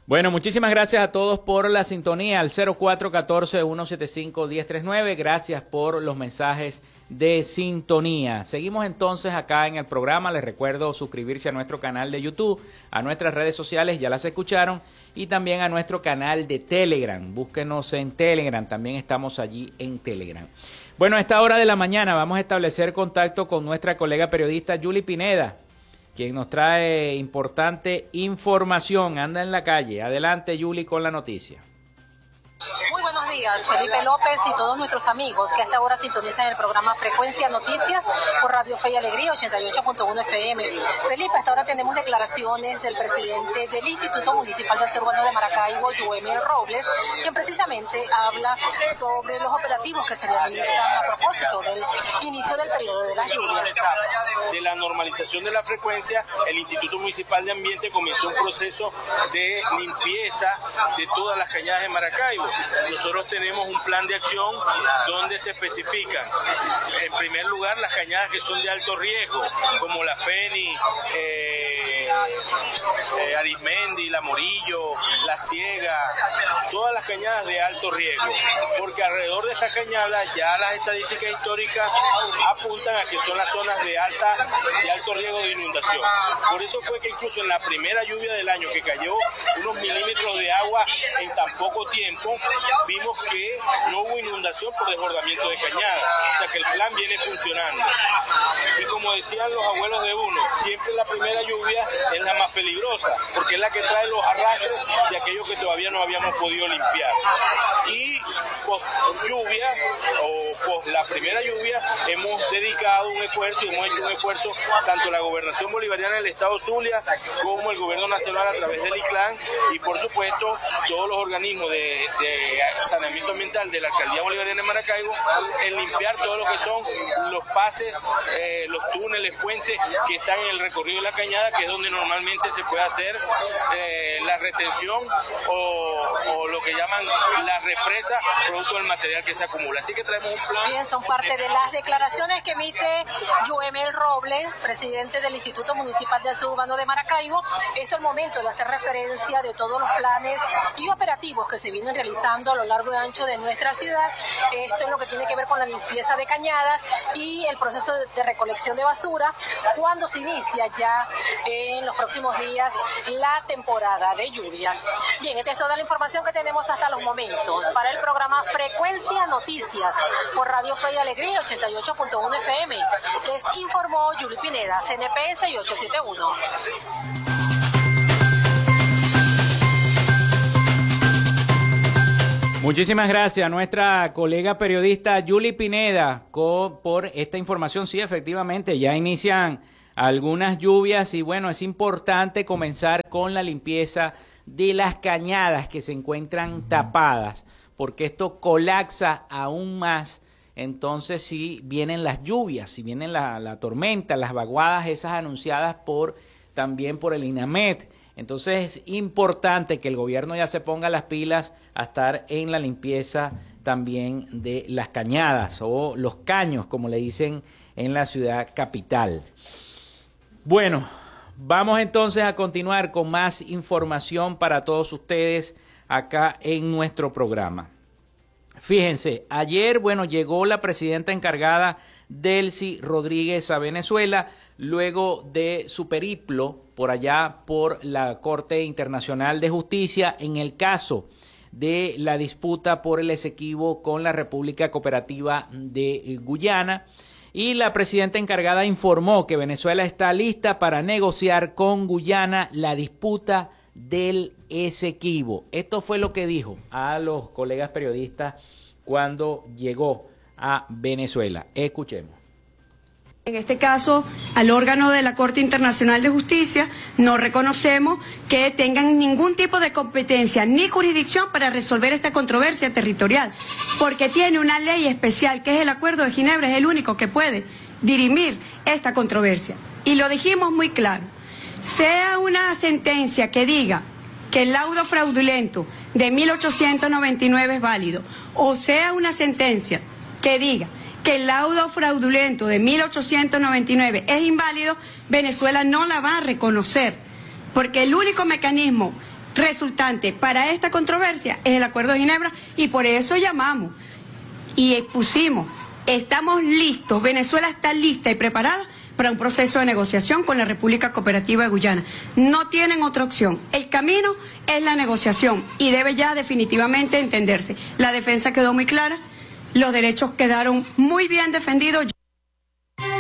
Bueno, muchísimas gracias a todos por la sintonía al 0414-175-1039. Gracias por los mensajes de sintonía. Seguimos entonces acá en el programa. Les recuerdo suscribirse a nuestro canal de YouTube, a nuestras redes sociales, ya las escucharon, y también a nuestro canal de Telegram. Búsquenos en Telegram, también estamos allí en Telegram. Bueno, a esta hora de la mañana vamos a establecer contacto con nuestra colega periodista Yuli Pineda, quien nos trae importante información. Anda en la calle. Adelante, Yuli, con la noticia. Muy buenos días, Felipe López y todos nuestros amigos que hasta ahora sintonizan el programa Frecuencia Noticias por Radio Fe y Alegría 88.1 FM. Felipe, hasta ahora tenemos declaraciones del presidente del Instituto Municipal de Desarrollo Urbano de Maracaibo, Yuemel Robles, quien precisamente habla sobre los operativos que se realizan a propósito del inicio del periodo de las lluvias. De la normalización de la frecuencia, el Instituto Municipal de Ambiente comenzó un proceso de limpieza de todas las cañadas de Maracaibo. Nosotros tenemos un plan de acción donde se especifican, en primer lugar, las cañadas que son de alto riesgo, como la Feni, Arismendi, La Morillo, La Ciega, todas las cañadas de alto riesgo, porque alrededor de estas cañadas ya las estadísticas históricas apuntan a que son las zonas de alto riesgo de inundación. Por eso fue que incluso en la primera lluvia del año, que cayó unos milímetros de agua en tan poco tiempo, vimos que no hubo inundación por desbordamiento de cañada, o sea que el plan viene funcionando. Y como decían los abuelos de uno, siempre la primera lluvia es la más peligrosa, porque es la que trae los arrastres de aquello que todavía no habíamos podido limpiar. Y post lluvia, o post la primera lluvia, hemos dedicado un esfuerzo y hemos hecho un esfuerzo tanto la Gobernación Bolivariana del Estado Zulia como el Gobierno Nacional a través del ICLAN y por supuesto todos los organismos de saneamiento ambiental de la Alcaldía Bolivariana de Maracaibo en limpiar todo lo que son los pases, los túneles, puentes que están en el recorrido de la cañada, que es donde normalmente se puede hacer la retención o lo que llaman la represa producto del material que se acumula. Así que traemos un plan. Bien, son parte de las declaraciones que emite Yuemel Robles, presidente del Instituto Municipal de Desarrollo Urbano de Maracaibo. Esto es el momento de hacer referencia de todos los planes y operativos que se vienen realizando a lo largo y ancho de nuestra ciudad. Esto es lo que tiene que ver con la limpieza de cañadas y el proceso de recolección de basura cuando se inicia ya en los próximos días la temporada de lluvias. Bien, esta es toda la información que tenemos hasta los momentos para el programa Frecuencia Noticias por Radio Fe y Alegría 88.1 FM. Les informó Yuli Pineda, CNP 6871. Muchísimas gracias a nuestra colega periodista Yuli Pineda por esta información. Sí, efectivamente, ya inician algunas lluvias y bueno, es importante comenzar con la limpieza de las cañadas que se encuentran tapadas, porque esto colapsa aún más. Entonces, si vienen las lluvias, si vienen la tormenta, las vaguadas esas anunciadas también por el INAMED. Entonces es importante que el gobierno ya se ponga las pilas a estar en la limpieza también de las cañadas o los caños, como le dicen en la ciudad capital. Bueno, vamos entonces a continuar con más información para todos ustedes acá en nuestro programa. Fíjense, ayer, llegó la presidenta encargada Delcy Rodríguez a Venezuela, luego de su periplo por allá por la Corte Internacional de Justicia en el caso de la disputa por el Esequibo con la República Cooperativa de Guyana. Y la presidenta encargada informó que Venezuela está lista para negociar con Guyana la disputa del Esequibo. Esto fue lo que dijo a los colegas periodistas cuando llegó a Venezuela. Escuchemos. En este caso, al órgano de la Corte Internacional de Justicia, no reconocemos que tengan ningún tipo de competencia ni jurisdicción para resolver esta controversia territorial, porque tiene una ley especial que es el Acuerdo de Ginebra, es el único que puede dirimir esta controversia. Y lo dijimos muy claro, sea una sentencia que diga que el laudo fraudulento de 1899 es válido, o sea una sentencia que diga que el laudo fraudulento de 1899 es inválido, Venezuela no la va a reconocer, porque el único mecanismo resultante para esta controversia es el Acuerdo de Ginebra, y por eso llamamos y expusimos, estamos listos, Venezuela está lista y preparada para un proceso de negociación con la República Cooperativa de Guyana. No tienen otra opción. El camino es la negociación y debe ya definitivamente entenderse. La defensa quedó muy clara, los derechos quedaron muy bien defendidos.